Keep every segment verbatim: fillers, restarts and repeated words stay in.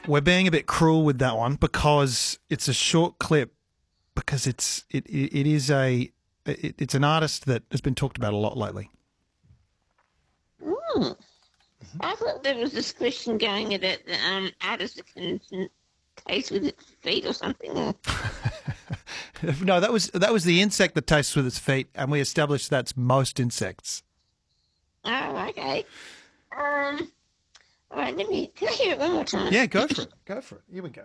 we're being a bit cruel with that one because it's a short clip. Because it's it it, it is a it, it's an artist that has been talked about a lot lately. Mm. I thought there was this question going about the um, artist that can taste with its feet or something. No, that was that was the insect that tastes with its feet, and we established that's most insects. Oh, okay. Um, all right, let me. Can I hear it one more time? Yeah, go for it. Go for it. Here we go.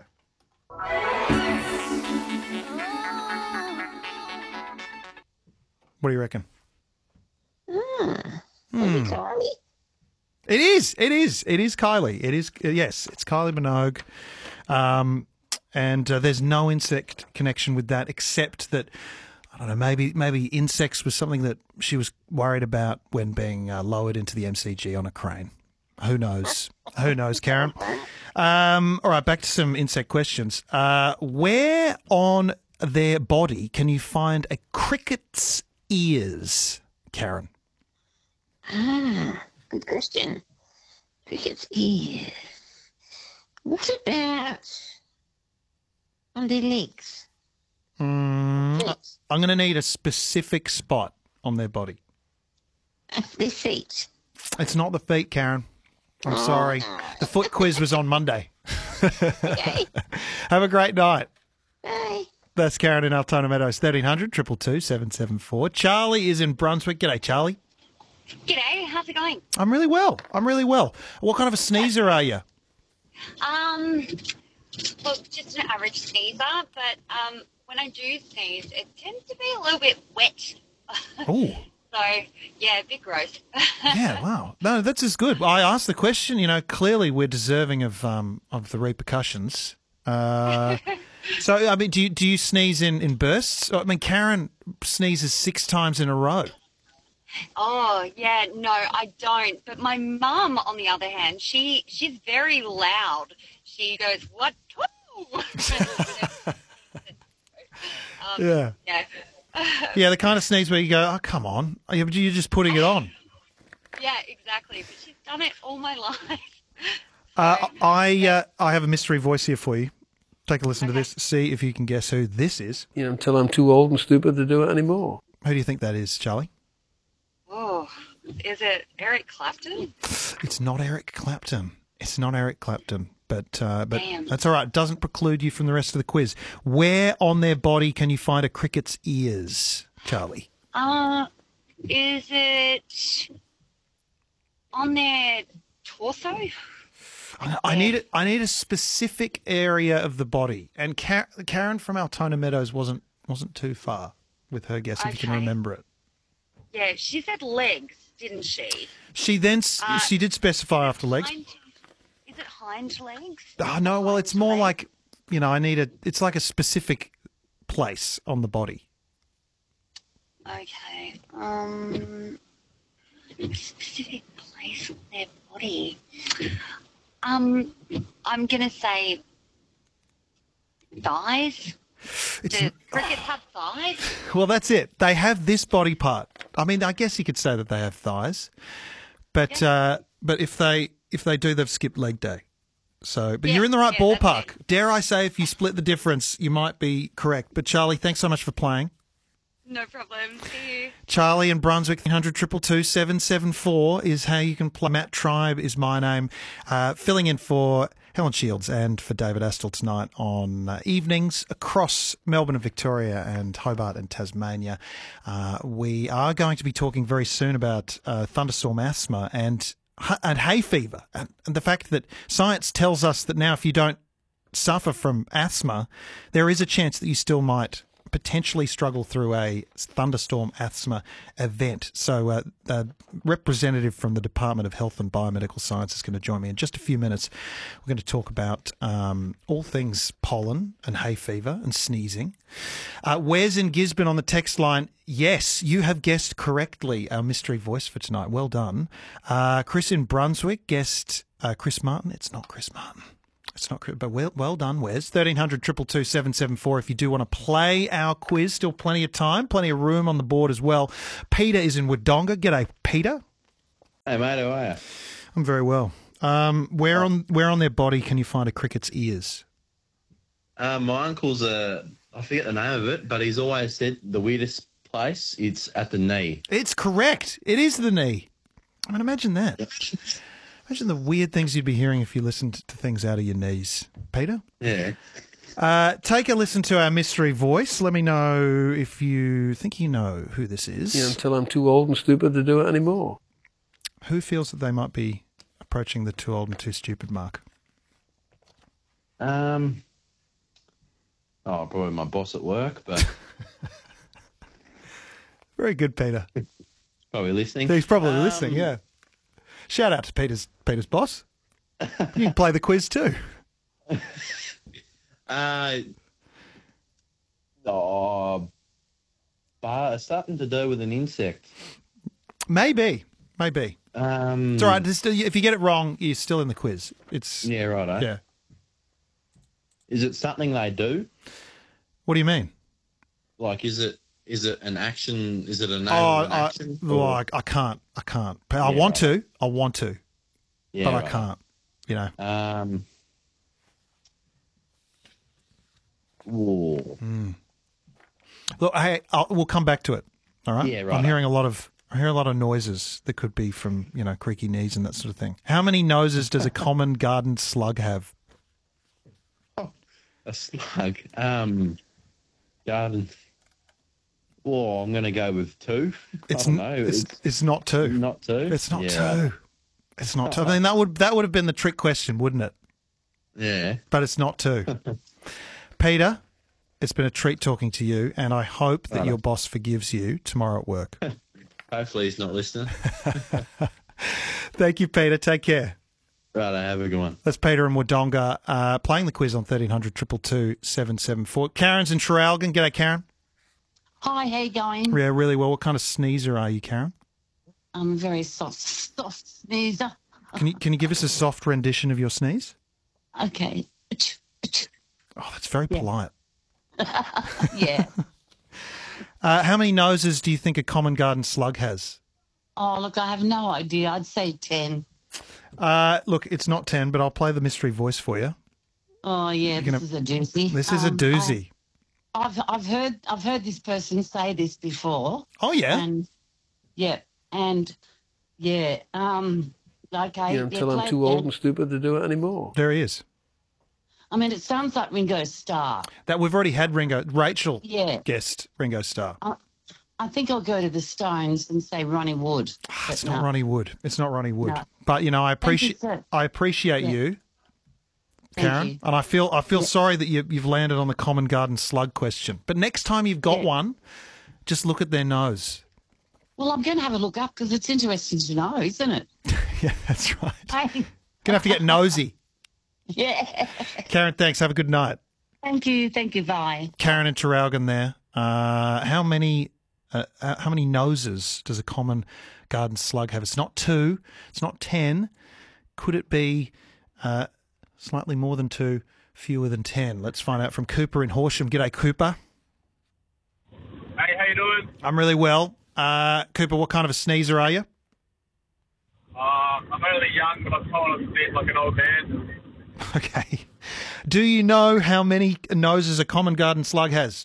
What do you reckon? Mm. Hmm. Is it Kylie? It is. It is. It is Kylie. It is. Yes, it's Kylie Minogue. Um, and uh, there's no insect connection with that, except that I don't know. Maybe maybe insects was something that she was worried about when being uh, lowered into the M C G on a crane. Who knows? Who knows, Karen? Um, all right, back to some insect questions. Uh, where on their body can you find a cricket's ears, Karen? Ah, good question. Cricket's ears. What about on their legs? Mm, Feet. I'm going to need a specific spot on their body. Uh, their feet. It's not the feet, Karen. I'm sorry. The foot quiz was on Monday. Okay. Have a great night. Bye. That's Karen in Altona Meadows, thirteen hundred, two two two, seven seven four. Charlie is in Brunswick. G'day, Charlie. G'day, how's it going? I'm really well. I'm really well. What kind of a sneezer are you? Um, look, just an average sneezer, but um, when I do sneeze, it tends to be a little bit wet. Oh. So, yeah, a bit gross. Yeah, wow. No, that's as good. I asked the question, you know, clearly we're deserving of um of the repercussions. Uh, so, I mean, do you, do you sneeze in, in bursts? I mean, Karen sneezes six times in a row. Oh, yeah, no, I don't. But my mum, on the other hand, she she's very loud. She goes, what? um, Yeah. Yeah. Yeah, the kind of sneeze where you go, oh, come on. Oh, yeah, but you're just putting it on. Yeah, exactly. But she's done it all my life. Uh, I uh, I have a mystery voice here for you. Take a listen Okay. to this. See if you can guess who this is. You know, until I'm too old and stupid to do it anymore. Who do you think that is, Charlie? Oh, is it Eric Clapton? It's not Eric Clapton. It's not Eric Clapton. But uh, but Damn. that's all right. It doesn't preclude you from the rest of the quiz. Where on their body can you find a cricket's ears, Charlie? Uh, is it on their torso? I, I need it. I need a specific area of the body. And Ka- Karen from Altona Meadows wasn't wasn't too far with her guess, if you can Okay. remember it. Yeah, she said legs, didn't she? She then s Uh, she did specify after legs. Hind, is it hind legs? Oh no, well it's Hind more legs? like, you know, I need a. It's like a specific place on the body. Okay. Um, a specific place on their body. Um, I'm gonna say thighs. It's Do crickets have thighs? well, that's it. They have this body part. I mean, I guess you could say that they have thighs, but uh, but if they if they do, they've skipped leg day. So, but Yeah, you're in the right yeah, that's ballpark. Dare I say, if you split the difference, you might be correct. But Charlie, thanks so much for playing. No problem. See you. Charlie in Brunswick, one hundred, two two two, seven seven four is how you can play. Matt Tribe is my name. Uh, filling in for Helen Shields and for David Astle tonight on uh, evenings across Melbourne and Victoria and Hobart and Tasmania. Uh, we are going to be talking very soon about uh, thunderstorm asthma and, and hay fever, and, and the fact that science tells us that now if you don't suffer from asthma, there is a chance that you still might potentially struggle through a thunderstorm asthma event. So uh, a representative from the Department of Health and Biomedical Science is going to join me in just a few minutes. We're going to talk about um, all things pollen and hay fever and sneezing. Uh, Wes in Gisborne on the text line. Yes, you have guessed correctly our mystery voice for tonight. Well done. Uh, Chris in Brunswick guessed uh, Chris Martin. It's not Chris Martin. It's not, but well, well done, Wes. thirteen hundred, two two two, seven seven four if you do want to play our quiz. Still plenty of time, plenty of room on the board as well. Peter is in Wodonga. G'day, Peter. Hey, mate, how are you? I'm very well. Um, where on where on their body can you find a cricket's ears? Uh, my uncle's a, I forget the name of it, but he's always said the weirdest place, it's at the knee. It's correct. It is the knee. I mean, imagine that. Imagine the weird things you'd be hearing if you listened to things out of your knees. Peter? Yeah. Uh, take a listen to our mystery voice. Let me know if you think you know who this is. Yeah, until I'm too old and stupid to do it anymore. Who feels that they might be approaching the too old and too stupid mark? Um. Oh, probably my boss at work, but Very good, Peter. probably listening. He's probably Um, listening, yeah. Shout out to Peter's Peter's boss. You can play the quiz too. Uh, oh, but something to do with an insect. Maybe. Maybe. Um, It's all right. Just, if you get it wrong, you're still in the quiz. It's Yeah, right. yeah. Is it something they do? What do you mean? Like, is it is it an action? Is it a name Oh, of an I, action? well, or- I, I can't. I can't. But I Yeah, want right. to. I want to, yeah, but I right. can't. You know. Um. Whoa. Look, hey, I'll, we'll come back to it. All right. Yeah, right. I'm hearing a lot of. I hear a lot of noises that could be from, you know, creaky knees and that sort of thing. How many noses does a common garden slug have? A slug. Um. Garden. Oh, I'm going to go with two. It's I don't n- know. it's, It's, it's not two. not two. It's not Yeah, two. right. It's not two. I mean, that would that would have been the trick question, wouldn't it? Yeah. But it's not two. Peter, it's been a treat talking to you, and I hope that Right. your boss forgives you tomorrow at work. Hopefully he's not listening. Thank you, Peter. Take care. Right, have a good one. That's Peter and Wodonga uh, playing the quiz on thirteen hundred two two two seven seven four. Karen's in Traralgon. G'day, Karen. Hi, how you going? Yeah, really well. What kind of sneezer are you, Karen? I'm a very soft, soft sneezer. Can you can you give us a soft rendition of your sneeze? Okay. Oh, that's very polite. Yeah. Uh, how many noses do you think a common garden slug has? Oh, look, I have no idea. I'd say ten. Uh, look, it's not ten, but I'll play the mystery voice for you. Oh, yeah, gonna- this is a doozy. This is a Um, doozy. I, I've I've heard I've heard this person say this before. Oh, yeah? And yeah, and yeah. Um. Okay. Yeah, until I'm play too it old again. and stupid to do it anymore. There he is. I mean, it sounds like Ringo Starr. That we've already had Ringo. Rachel Yeah. guessed Ringo Starr. I think I'll go to the Stones and say Ronnie Wood. Ah, but it's not no. Ronnie Wood. It's not Ronnie Wood. No. But you know, I Thank you, appreciate sir. I appreciate Yeah. you, Thank Karen, you. and I feel I feel sorry that you, you've landed on the common garden slug question. But next time you've got Yeah. one, just look at their nose. Well, I'm going to have a look up because it's interesting to know, isn't it? Yeah, that's right. Hey. Gonna have to get nosy. Yeah. Karen, thanks. Have a good night. Thank you. Thank you. Bye. Karen in Traralgon there. Uh, how many uh, uh, how many noses does a common garden slug have? It's not two. It's not ten. Could it be uh, slightly more than two, fewer than ten? Let's find out from Cooper in Horsham. G'day, Cooper. Hey, how you doing? I'm really well. Uh, Cooper, what kind of a sneezer are you? Uh, I'm only young, but I'm trying to speak like an old man. Okay. Do you know how many noses a common garden slug has?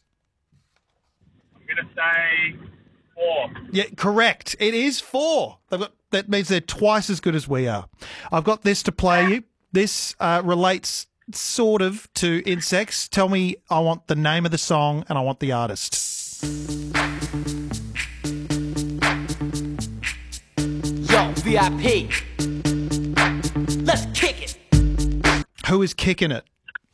I'm going to say four. Yeah, correct. It is four. They've got, that means they're twice as good as we are. I've got this to play you. This uh, relates sort of to insects. Tell me, I want the name of the song and I want the artist. Yo, V I P. Let's kick it. Who is kicking it?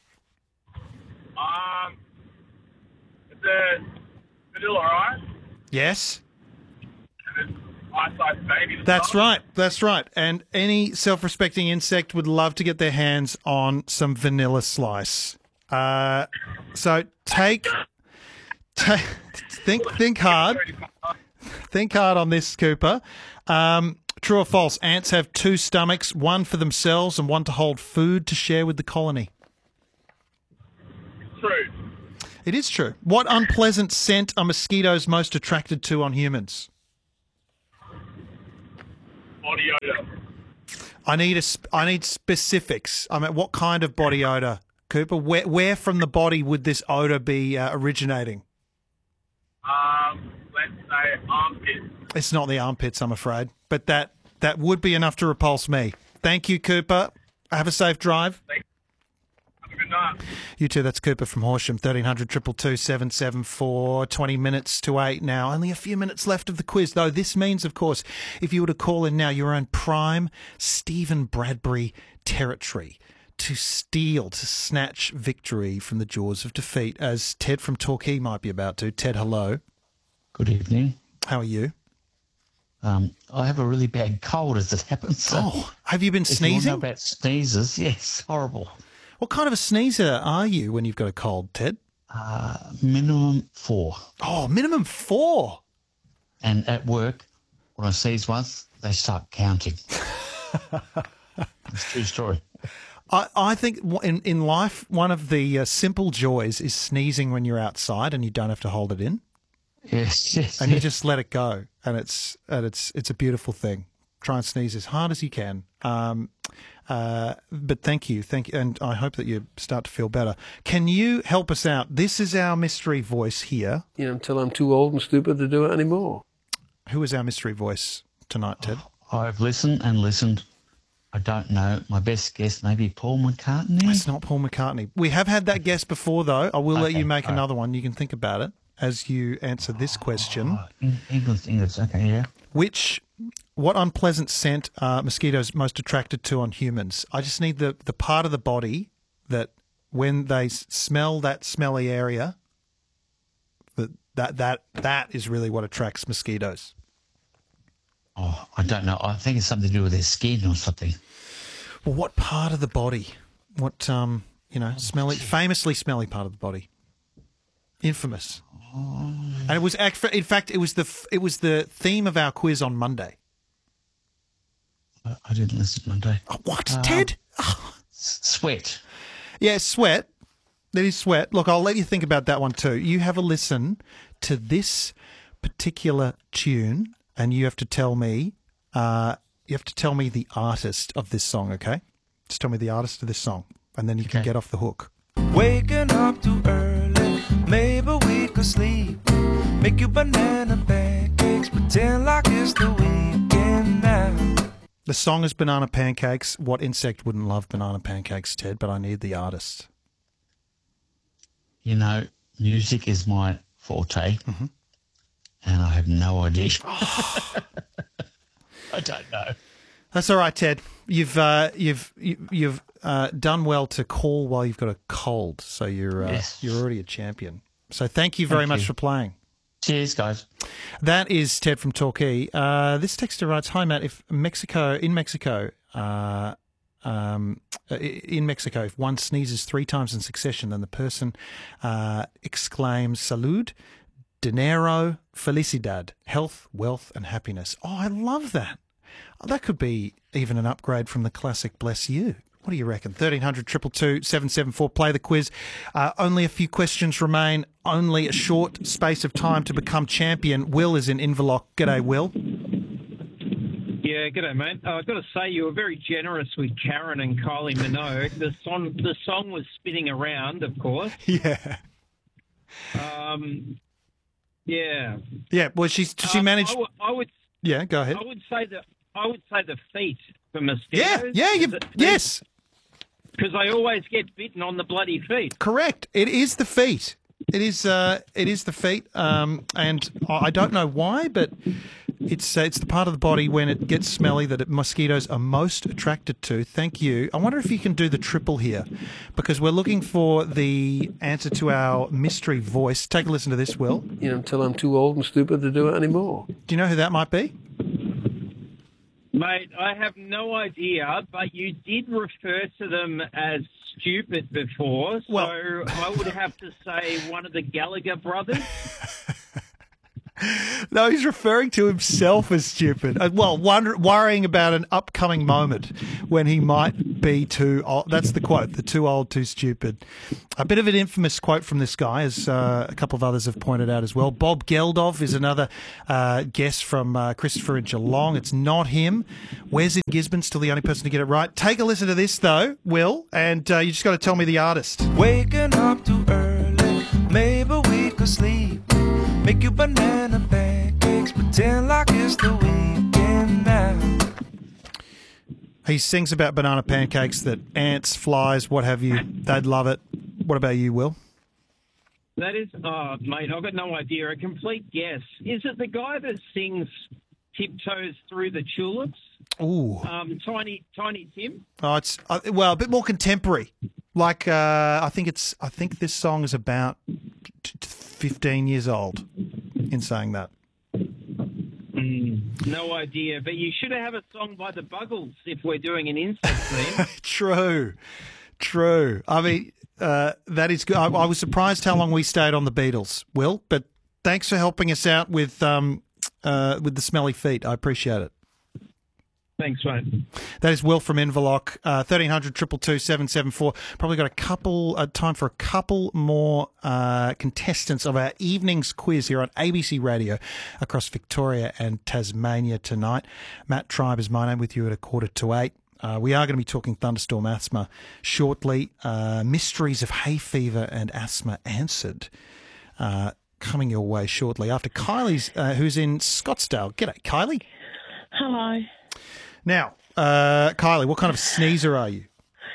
Um, it's a Vanilla Ice, Yes, and it's Ice Ice Baby. the that's song. right. That's right. And any self-respecting insect would love to get their hands on some Vanilla Slice. Uh, so take, take, think, think hard. Think hard on this, Cooper. Um, true or false? Ants have two stomachs, one for themselves and one to hold food to share with the colony. True. It is true. What unpleasant scent are mosquitoes most attracted to on humans? Body odor. I need a. sp- I need specifics. I mean, what kind of body odor, Cooper? Where where from the body would this odor be uh, originating? Um, let's say armpits. It's not the armpits, I'm afraid, but that that would be enough to repulse me. Thank you, Cooper. Have a safe drive. Thanks. Have a good night. You too. That's Cooper from Horsham. thirteen hundred, two two two, seven seven four. twenty minutes to eight now. Only a few minutes left of the quiz, though. This means, of course, if you were to call in now, you're on prime Stephen Bradbury territory to steal, to snatch victory from the jaws of defeat, as Ted from Torquay might be about to. Ted, hello. Good evening. How are you? Um, I have a really bad cold as it happens. So Oh, have you been if you wanna sneezing? know about sneezes, yes, horrible. What kind of a sneezer are you when you've got a cold, Ted? Uh, minimum four. Oh, minimum four. And at work, when I sneeze once, they start counting. It's a true story. I, I think w- in, in life, one of the uh, simple joys is sneezing when you're outside and you don't have to hold it in. Yes, yes. And you yes. just let it go, and it's and it's it's a beautiful thing. Try and sneeze as hard as you can. Um, uh, but thank you, thank you, and I hope that you start to feel better. Can you help us out? This is our mystery voice here. You know, until I'm too old and stupid to do it anymore. Who is our mystery voice tonight, Ted? I've listened and listened. I don't know. My best guess, maybe Paul McCartney. It's not Paul McCartney. We have had that guess before, though. I will let Okay, you make all right. another one. You can think about it as you answer this question. Oh, Eng- English, English. Okay, yeah. Which, what unpleasant scent are mosquitoes most attracted to on humans? I just need the, the part of the body that when they s- smell that smelly area, that, that, that, that is really what attracts mosquitoes. Oh, I don't know. I think it's something to do with their skin or something. Well, what part of the body? What, um, you know, smelly, famously smelly part of the body? Infamous. And it was, act- in fact, it was the f- it was the theme of our quiz on Monday. I, I didn't listen Monday. Oh, what, Um, Ted? S- Sweat. Yeah, sweat. That is sweat. Look, I'll let you think about that one too. You have a listen to this particular tune, and you have to tell me. Uh, you have to tell me the artist of this song. Okay, just tell me the artist of this song, and then you can Okay. get off the hook. Waking up too early, maybe we could sleep. Make you banana pancakes, pretend like it's the weekend now. The song is Banana Pancakes. What insect wouldn't love banana pancakes, Ted? But I need the artist. You know, music is my forte, Mm-hmm. and I have no idea. I don't know. That's all right, Ted. You've uh, you've you- you've uh, done well to call while you've got a cold, so you're uh, Yes. you're already a champion. So thank you very Thank much you. for playing. Cheers, guys. That is Ted from Torquay. Uh, this texter writes, "Hi Matt, if Mexico in Mexico, uh, um, uh, in Mexico, if one sneezes three times in succession, then the person uh, exclaims salud, dinero, felicidad, health, wealth, and happiness." Oh, I love that. Oh, that could be even an upgrade from the classic "Bless You." What do you reckon? thirteen hundred, two two two, seven seven four. Play the quiz. Uh, only a few questions remain. Only a short space of time to become champion. Will is in Inverloch. G'day, Will. Yeah, g'day, mate. Uh, I've got to say, you were very generous with Karen and Kylie Minogue. The song, the song was spinning around, of course. Yeah. Um, yeah. Yeah, well, she's, she Um, managed... I, w- I would, Yeah, go ahead. I would say that. I would say the feet for mosquitoes. Yeah, yeah, you've, yes, Because they always get bitten on the bloody feet. correct. It is the feet. It is. Uh, it is the feet, um, and I I don't know why, but it's uh, it's the part of the body when it gets smelly that it, mosquitoes are most attracted to. Thank you. I wonder if you can do the triple here, because we're looking for the answer to our mystery voice. Take a listen to this, Will. You know, until I'm too old and stupid to do it anymore. Do you know who that might be? Mate, I have no idea, but you did refer to them as stupid before, so Well- I would have to say one of the Gallagher brothers. No, he's referring to himself as stupid. Uh, Well, wonder, worrying about an upcoming moment when he might be too old. That's the quote, the too old, too stupid. A bit of an infamous quote from this guy, as uh, a couple of others have pointed out as well. Bob Geldof is another uh, guess from uh, Christopher in Geelong. It's not him. Wes in Gisborne, still the only person to get it right. Take a listen to this, though, Will, and uh, you just got to tell me the artist. Waking up too early, maybe we could sleep. Make you banana pancakes, pretend like it's the weekend now. He sings about banana pancakes, that ants, flies, what have you, they'd love it. What about you, Will? That is, oh, mate, I've got no idea. A complete guess. Is it the guy that sings Tiptoes Through the Tulips? Ooh. Um, Tiny Tiny Tim? Oh, it's uh, well a bit more contemporary. Like uh, I think it's I think this song is about t- t- fifteen years old. In saying that, Mm, no idea. But you should have a song by the Buggles if we're doing an insect theme. true, true. I mean, uh, that is good. I, I was surprised how long we stayed on the Beatles, Will. But thanks for helping us out with um, uh, with the smelly feet. I appreciate it. Thanks, mate. That is Will from Inverloch, uh, thirteen hundred, two two two, seven seven four. Probably got a couple, uh, time for a couple more uh, contestants of our evening's quiz here on A B C Radio across Victoria and Tasmania tonight. Matt Tribe is my name, with you at a quarter to eight. Uh, we are going to be talking thunderstorm asthma shortly. Uh, mysteries of hay fever and asthma answered. Uh, coming your way shortly after Kylie's, uh, who's in Scottsdale. G'day, Kylie. Hello. Now, uh, Kylie, what kind of sneezer are you?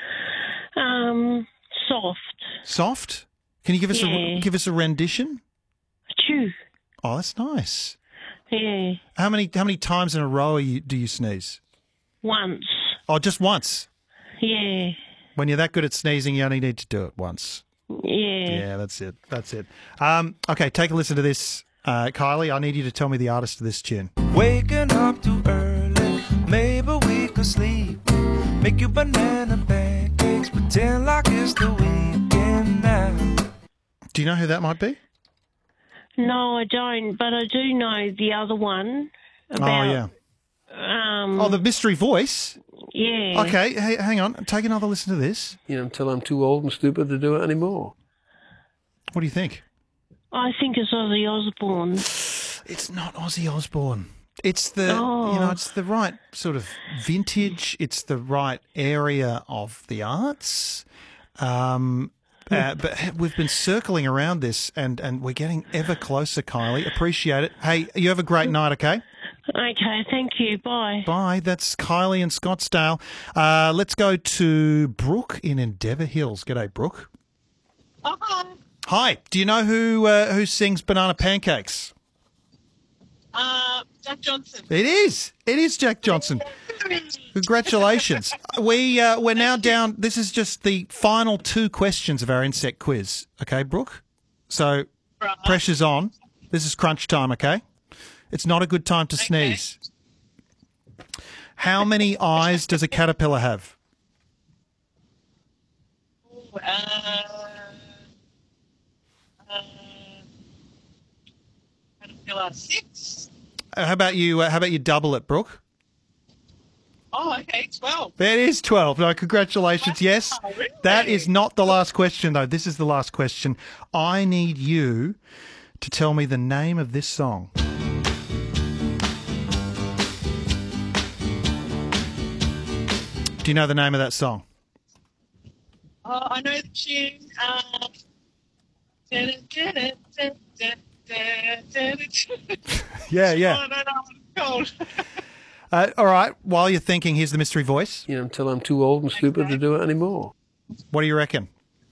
Um, soft. Soft? Can you give us Yeah. a give us a rendition? Chew. Oh, that's nice. Yeah. How many how many times in a row are you, do you sneeze? Once. Oh, just once. Yeah. When you're that good at sneezing, you only need to do it once. Yeah. Yeah, that's it. That's it. Um, okay, take a listen to this, uh, Kylie. I need you to tell me the artist of this tune. Waking up too early, maybe we could sleep. Make you banana pancakes, pretend like it's the weekend now. Do you know who that might be? No, I don't, but I do know the other one about. oh yeah. Um, Oh, the mystery voice. Yeah. Okay, hey, hang on. Take another listen to this. You know, until I'm too old and stupid to do it anymore. What do you think? I think it's Ozzy Osbourne. It's not Ozzy Osbourne. It's the Oh. you know, it's the right sort of vintage. It's the right area of the arts. Um, uh, but we've been circling around this, and, and we're getting ever closer, Kylie. Appreciate it. Hey, you have a great night, okay? Okay, thank you. Bye. Bye. That's Kylie in Scottsdale. Uh, let's go to Brooke in Endeavour Hills. G'day, Brooke. Hi. Hi. Do you know who uh, who sings Banana Pancakes? Uh, Jack Johnson. It is. It is Jack Johnson. Congratulations. We, uh, we're now down. This is just the final two questions of our insect quiz. Okay, Brooke? So Right. pressure's on. This is crunch time, okay? It's not a good time to sneeze. How many eyes does a caterpillar have? Uh, uh, Caterpillar six. Uh, How about you? Uh, how about you double it, Brooke? Oh, okay, twelve. That is twelve. No, congratulations. Yes, Wow, really? that is not the last question, though. This is the last question. I need you to tell me the name of this song. Do you know the name of that song? Oh, I know the tune. Um, dun, dun, dun, dun, dun, dun, dun, dun. Yeah, Oh, yeah. I don't know what it's called. Uh, all right. While you're thinking, here's the mystery voice. You know, until I'm too old and stupid to do it anymore. What do you reckon?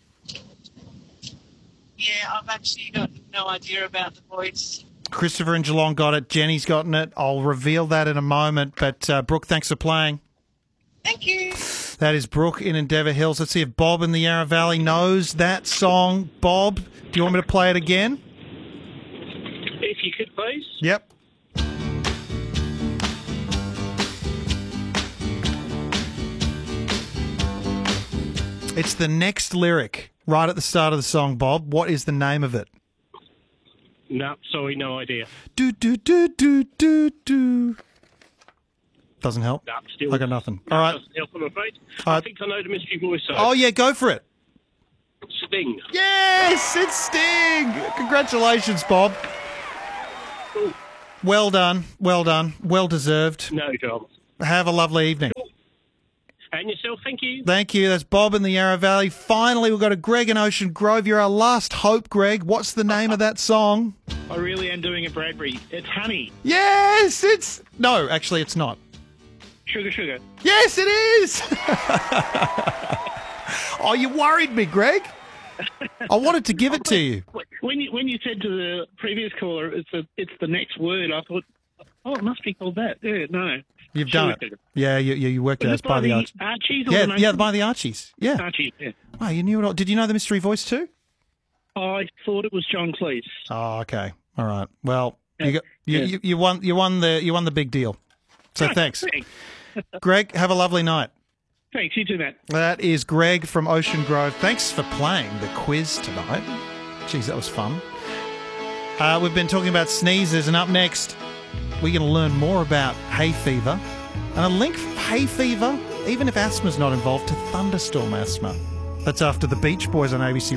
Yeah, I've actually got no idea about the voice. Christopher and Geelong got it. Jenny's gotten it. I'll reveal that in a moment. But uh, Brooke, thanks for playing. Thank you. That is Brooke in Endeavour Hills. Let's see if Bob in the Yarra Valley knows that song. Bob, do you want me to play it again? If you could, please. Yep. It's the next lyric right at the start of the song, Bob. What is the name of it? No, sorry, no idea. Do, do, do, do, do, do. Doesn't help? No, still. I got nothing. No, All right. Doesn't help, I'm afraid. All I right. think I know the mystery voice. So. Oh, yeah, go for it. Sting. Yes, it's Sting. Congratulations, Bob. Cool. Well done. Well done. Well deserved. No dramas. Have a lovely evening. Cool. And yourself, thank you. Thank you. That's Bob in the Yarra Valley. Finally, we've got a Greg in Ocean Grove. You're our last hope, Greg. What's the name of that song? I really am doing a Bradbury. It's Honey. Yes, it's... No, actually, it's not. Sugar, sugar. Yes, it is. Oh, you worried me, Greg. I wanted to give it to you. When you when you said to the previous caller, it's a, it's the next word. I thought, oh, it must be called that. Yeah, no. You've Sugar, done it. sugar. Yeah, you, you, you worked it out. Was It's by the Archies. Archies. Archies or Yeah, the yeah, Mason? by the Archies. Yeah. Archie, yeah. Wow, you knew it all. Did you know the mystery voice too? I thought it was John Cleese. Oh, okay. All right. Well, you got, you, Yeah. you, you won. You won the you won the big deal. So thanks, Greg. Have a lovely night. Thanks, you too, Matt. That is Greg from Ocean Grove. Thanks for playing the quiz tonight. Jeez, that was fun. Uh, we've been talking about sneezes, and up next, we're going to learn more about hay fever and a link for hay fever, even if asthma's not involved, to thunderstorm asthma. That's after the Beach Boys on A B C